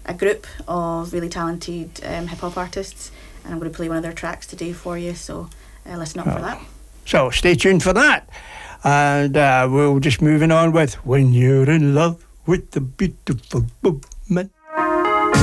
a group of really talented hip-hop artists, and I'm going to play one of their tracks today for you, so listen up for that. So stay tuned for that. And we're just moving on with When You're in Love with the Beautiful Woman.